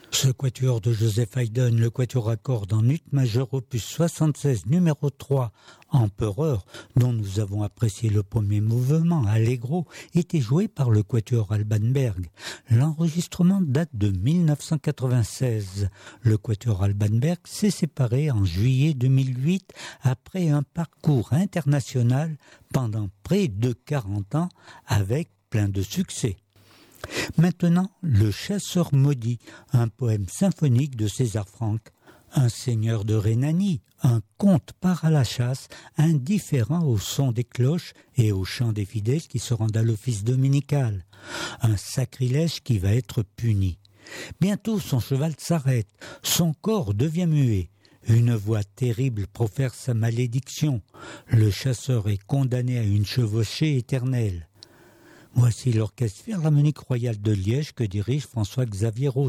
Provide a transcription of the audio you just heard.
Ce quatuor de Joseph Haydn, le quatuor à cordes en ut majeur opus 76 numéro 3, Empereur, dont nous avons apprécié le premier mouvement, Allegro, était joué par le quatuor Alban Berg. L'enregistrement date de 1996. Le quatuor Alban Berg s'est séparé en juillet 2008 après un parcours international pendant près de 40 ans avec plein de succès. Maintenant, Le Chasseur maudit, un poème symphonique de César Franck. Un seigneur de Rhénanie, un comte part à la chasse, indifférent au son des cloches et au chant des fidèles qui se rendent à l'office dominical. Un sacrilège qui va être puni. Bientôt son cheval s'arrête, son corps devient muet. Une voix terrible profère sa malédiction. Le chasseur est condamné à une chevauchée éternelle. Voici l'Orchestre Philharmonique Royal de Liège que dirige François-Xavier Roth.